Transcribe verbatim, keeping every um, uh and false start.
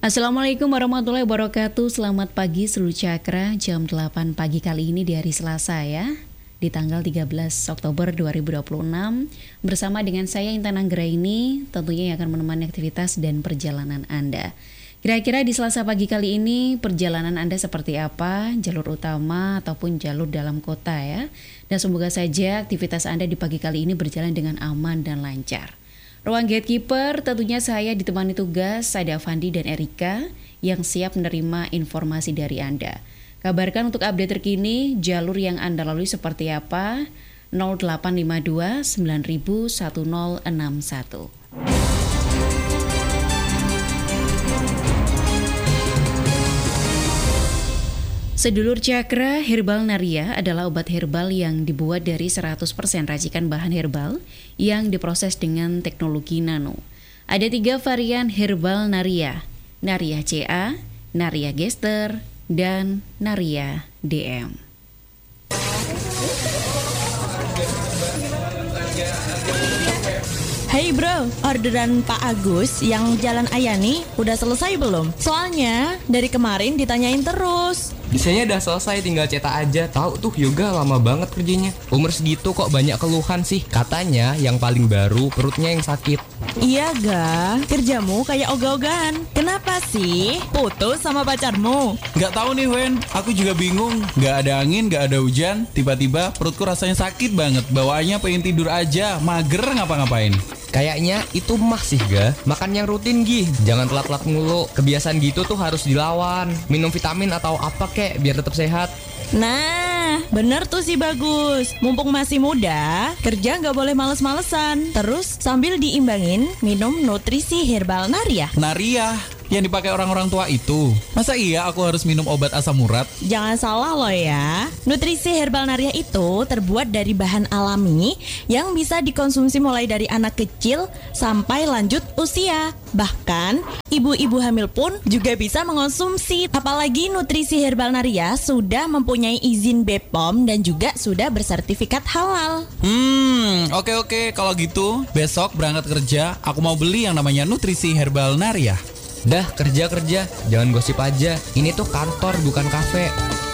Assalamualaikum warahmatullahi wabarakatuh. Selamat pagi seluruh cakra. Jam delapan pagi kali ini di hari Selasa ya, di tanggal tiga belas Oktober dua ribu dua puluh enam. Bersama dengan saya Intan Anggraini, tentunya yang akan menemani aktivitas dan perjalanan Anda. Kira-kira di Selasa pagi kali ini perjalanan Anda seperti apa? Jalur utama ataupun jalur dalam kota ya. Dan semoga saja aktivitas Anda di pagi kali ini berjalan dengan aman dan lancar. Ruang Gatekeeper tentunya saya ditemani tugas ada Fandi dan Erika yang siap menerima informasi dari Anda. Kabarkan untuk update terkini jalur yang Anda lalui seperti apa. nol delapan lima dua sembilan nol satu nol enam satu. Sedulur Cakra, Herbal Naria adalah obat herbal yang dibuat dari seratus persen racikan bahan herbal yang diproses dengan teknologi nano. Ada tiga varian Herbal Naria, Naria C A, Naria Gester, dan Naria D M. Hey bro, orderan Pak Agus yang Jalan Ayani udah selesai belum? Soalnya dari kemarin ditanyain terus. Desainnya udah selesai, tinggal cetak aja. Tahu tuh yoga lama banget kerjanya. Umur segitu kok banyak keluhan sih. Katanya yang paling baru perutnya yang sakit. Iya ga, kerjamu kayak ogah-ogahan. Kenapa sih? Putus sama pacarmu? Gak tahu nih Wen, aku juga bingung. Gak ada angin, gak ada hujan. Tiba-tiba perutku rasanya sakit banget. Bawaannya pengen tidur aja, mager ngapa-ngapain. Kayaknya itu mah sih ga. Makan yang rutin Gi, jangan telat-telat mulu. Kebiasaan gitu tuh harus dilawan. Minum vitamin atau apa kek biar tetap sehat. Nah, bener tuh sih Bagus. Mumpung masih muda, kerja nggak boleh males-malesan. Terus sambil diimbangin minum nutrisi herbal Naria. Naria yang dipakai orang-orang tua itu. Masa iya aku harus minum obat asam urat? Jangan salah loh ya. Nutrisi herbal Naria itu terbuat dari bahan alami yang bisa dikonsumsi mulai dari anak kecil sampai lanjut usia. Bahkan ibu-ibu hamil pun juga bisa mengonsumsi. Apalagi nutrisi herbal Naria sudah mempunyai izin B P O M dan juga sudah bersertifikat halal. Hmm, oke oke kalau gitu besok berangkat kerja aku mau beli yang namanya nutrisi herbal Naria. Dah kerja-kerja, jangan gosip aja. Ini tuh kantor bukan kafe.